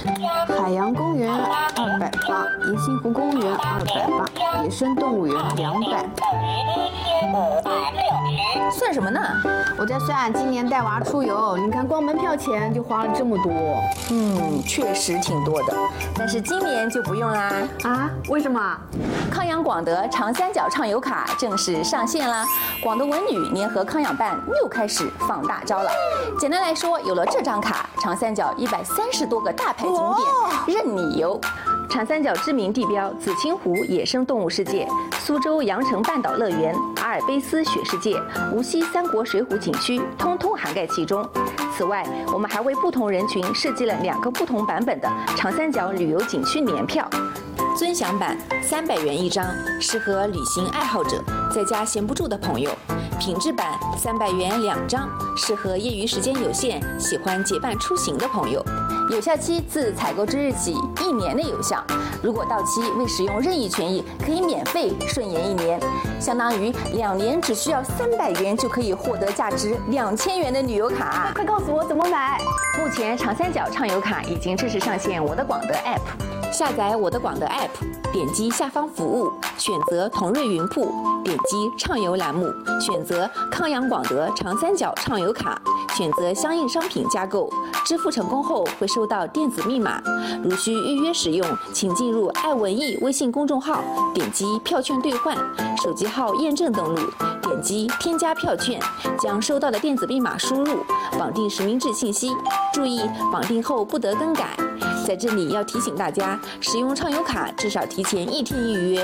海洋公园280，银杏湖公园280，野生动物园200。 算什么呢？ 我在算今年带娃出游，你看光门票钱就花了这么多。 确实挺多的，但是今年就不用啦。 啊？为什么？ 康养广德长三角畅游卡正式上线啦！广德文旅联合康养办又开始放大招了。简单来说，有了这张卡，长三角130多个大牌景点任你游。长三角知名地标紫青湖野生动物世界、苏州羊城半岛乐园、阿尔卑斯雪世界、无锡三国水浒景区，通通涵盖其中。此外，我们还为不同人群设计了2个不同版本的长三角旅游景区年票。尊享版300元一张，适合旅行爱好者，在家闲不住的朋友；品质版300元2张，适合业余时间有限、喜欢结伴出行的朋友。有效期自采购之日起1年内有效，如果到期未使用任意权益，可以免费顺延1年，相当于2年只需要300元就可以获得价值2000元的旅游卡。 快告诉我怎么买！ 目前长三角畅游卡已经正式上线我的广德 App。下载我的广德 App， 点击下方服务，选择同瑞云铺，点击畅游栏目，选择康养广德长三角畅游卡，选择相应商品加购，支付成功后会收到电子密码。如需预约使用，请进入爱文艺微信公众号，点击票券兑换，手机号验证登录，点击添加票券，将收到的电子密码输入，绑定实名制信息。注意，绑定后不得更改。在这里要提醒大家，使用畅游卡至少提前1天预约。